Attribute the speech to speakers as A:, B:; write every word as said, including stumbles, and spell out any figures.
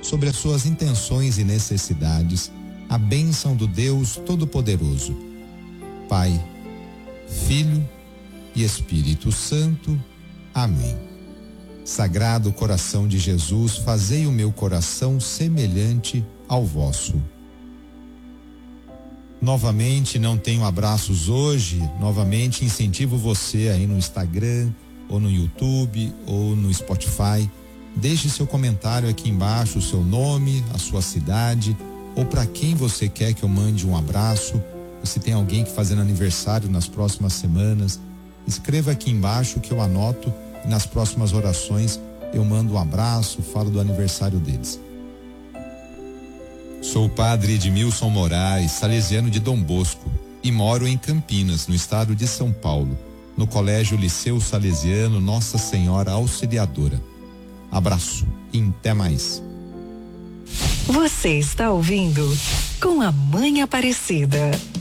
A: sobre as suas intenções e necessidades, a bênção do Deus Todo-Poderoso, Pai, Filho e Espírito Santo. Amém. Sagrado coração de Jesus, fazei o meu coração semelhante ao vosso. Novamente, não tenho abraços hoje. Novamente, incentivo você aí no Instagram, ou no YouTube, ou no Spotify. Deixe seu comentário aqui embaixo, o seu nome, a sua cidade, ou para quem você quer que eu mande um abraço. Se tem alguém que fazendo aniversário nas próximas semanas, escreva aqui embaixo que eu anoto e nas próximas orações eu mando um abraço, falo do aniversário deles. Sou o padre Edmilson Moraes, salesiano de Dom Bosco, e moro em Campinas, no estado de São Paulo, no Colégio Liceu Salesiano Nossa Senhora Auxiliadora. Abraço e até mais.
B: Você está ouvindo Com a Mãe Aparecida.